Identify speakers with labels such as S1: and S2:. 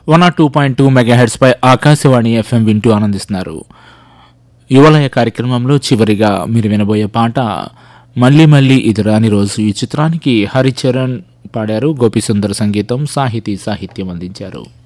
S1: 102.2 megahertz పై Akashvani FM వింటూ ఆనందిస్తున్నారు. యువలయ కార్యక్రమంలో చివరిగా మీరు వినబోయే పాట మళ్ళీ మళ్ళీ ఇది రాని రోజు. ఈ చిత్రానికి హరిచరణ్ పాడారు, గోపిసుందర్ సంగీతం, సాహితీ సాహిత్యం అందించారు.